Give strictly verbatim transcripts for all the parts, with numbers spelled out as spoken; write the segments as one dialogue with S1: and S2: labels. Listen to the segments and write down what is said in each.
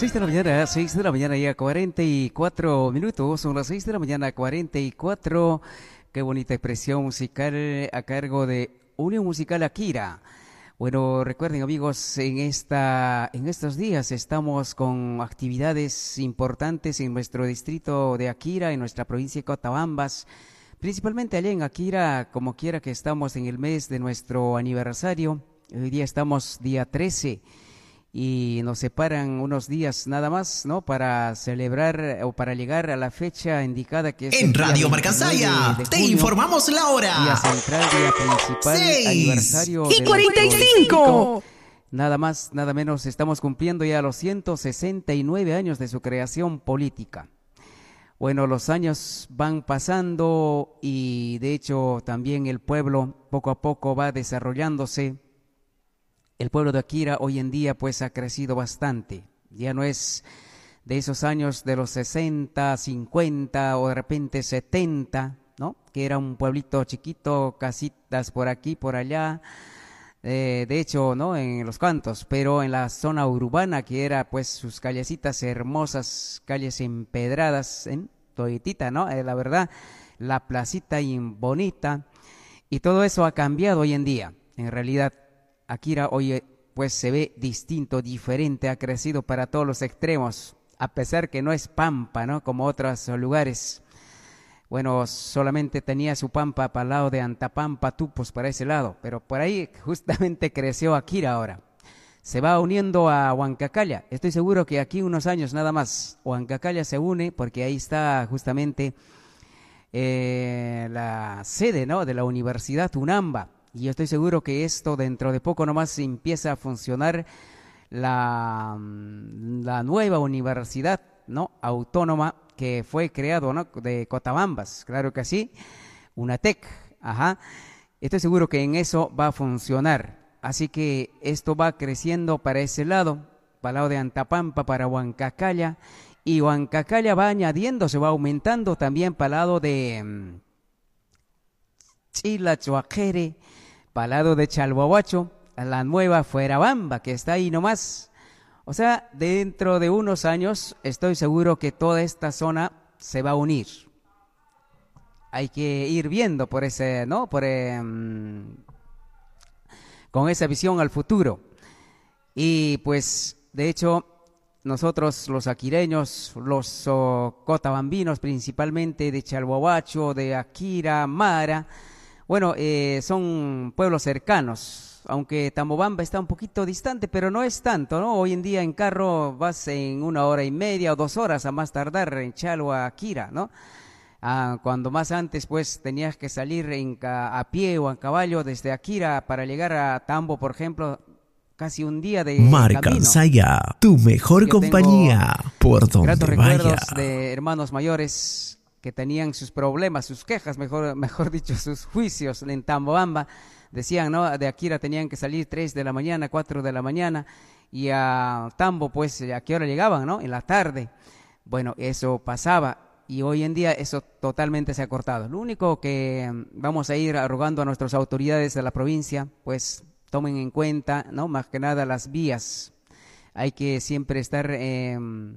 S1: seis de la mañana, seis de la mañana ya cuarenta y cuatro minutos, son las seis de la mañana cuarenta y cuatro. Qué bonita expresión musical a cargo de Unión Musical Akira. Bueno, recuerden amigos, en esta en estos días estamos con actividades importantes en nuestro distrito de Akira, en nuestra provincia de Cotabambas, principalmente allá en Akira, como quiera que estamos en el mes de nuestro aniversario. Hoy día estamos día trece y nos separan unos días nada más, ¿no? Para celebrar o para llegar a la fecha indicada, que es
S2: en Radio Marcansaya. Te informamos la hora.
S1: Día central, día principal,
S2: seis
S1: aniversario
S2: y cuarenta y cinco.
S1: Nada más, nada menos, estamos cumpliendo ya los ciento sesenta y nueve años de su creación política. Bueno, los años van pasando y de hecho también el pueblo poco a poco va desarrollándose. El pueblo de Akira hoy en día pues ha crecido bastante. Ya no es de esos años de los sesenta, cincuenta o de repente setenta, ¿no? Que era un pueblito chiquito, casitas por aquí, por allá. Eh, de hecho, ¿no? En los cantos, pero en la zona urbana, que era pues sus callecitas hermosas, calles empedradas, en toditita, ¿no? Eh, la verdad, la placita y bonita. Y todo eso ha cambiado hoy en día, en realidad. Akira hoy pues se ve distinto, diferente, ha crecido para todos los extremos, a pesar que no es pampa, ¿no? Como otros lugares. Bueno, solamente tenía su pampa para el lado de Antapampa, Tupos, para ese lado, pero por ahí justamente creció Akira ahora. Se va uniendo a Huancacalla. Estoy seguro que aquí unos años nada más Huancacalla se une, porque ahí está justamente eh, la sede, ¿no? De la Universidad UNAMBA. Y yo estoy seguro que esto dentro de poco nomás empieza a funcionar la, la nueva universidad, ¿no? Autónoma que fue creado, ¿no? De Cotabambas, claro que sí, UNATEC, ajá. Estoy seguro que en eso va a funcionar. Así que esto va creciendo para ese lado, para el lado de Antapampa, para Huancacalla, y Huancacalla va añadiendo, se va aumentando también para el lado de um, Chilachuajere, para el lado de Chalhuahuacho, la nueva Fuerabamba, que está ahí nomás. O sea, dentro de unos años estoy seguro que toda esta zona se va a unir. Hay que ir viendo por ese, ¿no? Por, eh, con esa visión al futuro. Y pues, de hecho, nosotros los aquireños, los oh, cotabambinos principalmente, de Chalhuahuacho, de Akira, Mara, bueno, eh, son pueblos cercanos, aunque Tambobamba está un poquito distante, pero no es tanto, ¿no? Hoy en día en carro vas en una hora y media o dos horas a más tardar en Chalo a Akira, ¿no? Ah, cuando más antes pues tenías que salir en ca a pie o a caballo desde Akira para llegar a Tambo, por ejemplo, casi un día de
S2: Marcansaya, tu mejor
S1: Yo
S2: compañía, por donde
S1: gratos
S2: vaya.
S1: recuerdos de hermanos mayores que tenían sus problemas, sus quejas, mejor, mejor dicho, sus juicios en Tambobamba. Decían, ¿no? De Akira tenían que salir tres de la mañana, cuatro de la mañana, y a Tambo, pues, ¿a qué hora llegaban, no? En la tarde. Bueno, eso pasaba, y hoy en día eso totalmente se ha cortado. Lo único que vamos a ir rogando a nuestras autoridades de la provincia, pues, tomen en cuenta, ¿no? Más que nada las vías. Hay que siempre estar eh,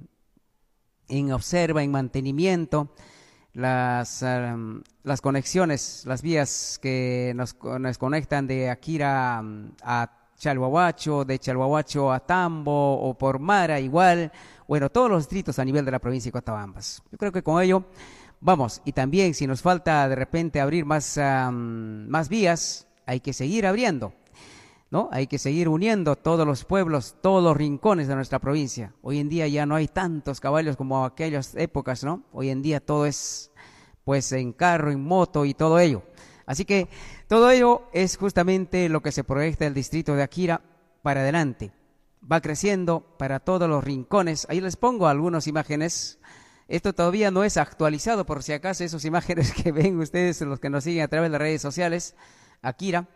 S1: en observa, en mantenimiento. Las, um, las conexiones, las vías que nos, nos conectan de Akira um, a Chalhuahuacho, de Chalhuahuacho a Tambo o por Mara igual, bueno, todos los distritos a nivel de la provincia de Cotabambas. Yo creo que con ello vamos, y también si nos falta de repente abrir más, um, más vías, hay que seguir abriendo, ¿no? Hay que seguir uniendo todos los pueblos, todos los rincones de nuestra provincia. Hoy en día ya no hay tantos caballos como aquellas épocas, ¿no? Hoy en día todo es pues en carro, en moto y todo ello. Así que todo ello es justamente lo que se proyecta el distrito de Akira para adelante. Va creciendo para todos los rincones. Ahí les pongo algunas imágenes. Esto todavía no es actualizado, por si acaso, esas imágenes que ven ustedes, los que nos siguen a través de las redes sociales, Akira.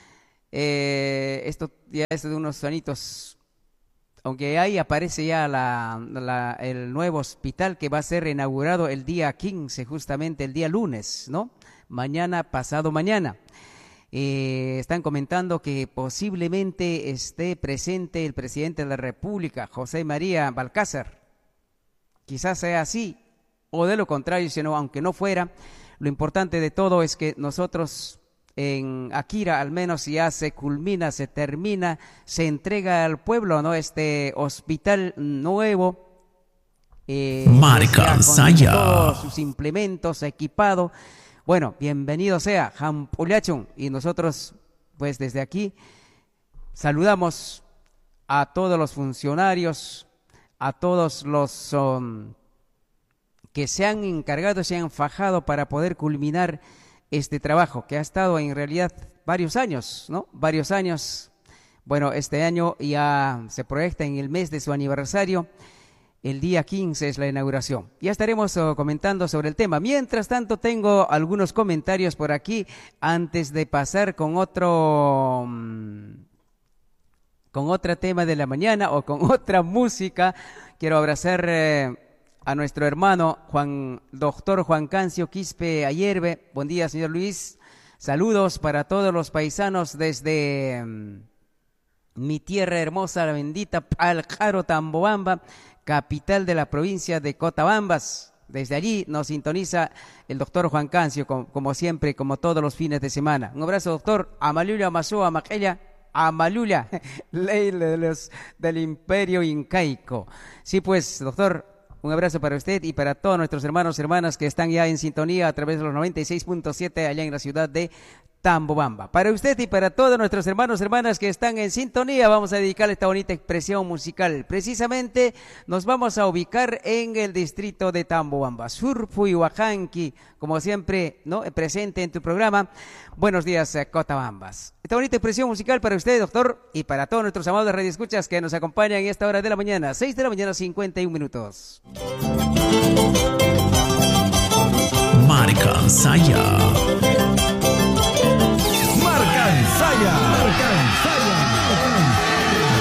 S1: Eh, esto ya es de unos añitos, aunque ahí aparece ya la, la, el nuevo hospital que va a ser inaugurado el día quince, justamente el día lunes, ¿no? Mañana, pasado mañana. Eh, están comentando que posiblemente esté presente el presidente de la República, José María Balcázar. Quizás sea así, o de lo contrario, si no, aunque no fuera, lo importante de todo es que nosotros en Akira al menos ya se culmina, se termina, se entrega al pueblo, ¿no? Este hospital nuevo. Eh,
S2: Marca
S1: con
S2: Saya.
S1: todos sus implementos, equipado. Bueno, bienvenido sea Jampulachun, y nosotros pues desde aquí saludamos a todos los funcionarios, a todos los um, que se han encargado, se han fajado para poder culminar este trabajo que ha estado en realidad varios años, ¿no? Varios años. Bueno, este año ya se proyecta en el mes de su aniversario. El día quince es la inauguración. Ya estaremos uh, comentando sobre el tema. Mientras tanto, tengo algunos comentarios por aquí antes de pasar con otro, um, con otro tema de la mañana o con otra música. Quiero abrazar eh, a nuestro hermano Juan, doctor Juan Cancio Quispe Ayerbe. Buen día, señor Luis. Saludos para todos los paisanos desde um, mi tierra hermosa, la bendita Palcaro, Tambobamba, capital de la provincia de Cotabambas. Desde allí nos sintoniza el doctor Juan Cancio, como, como siempre, como todos los fines de semana. Un abrazo, doctor. Amalulia Masúa Maquella, Amalulia, ley de los, del imperio incaico. Sí, pues, doctor, un abrazo para usted y para todos nuestros hermanos y hermanas que están ya en sintonía a través de los noventa y seis punto siete allá en la ciudad de Tambobamba. Para usted y para todos nuestros hermanos y hermanas que están en sintonía, vamos a dedicar esta bonita expresión musical. Precisamente nos vamos a ubicar en el distrito de Tambobamba, Surfu y Huajanqui, como siempre, ¿no? Presente en tu programa. Buenos días, Cotabambas. Esta bonita expresión musical para usted, doctor, y para todos nuestros amados radioescuchas que nos acompañan en esta hora de la mañana, seis de la mañana, cincuenta y un minutos.
S2: Marca Saya.
S3: Marca Saya.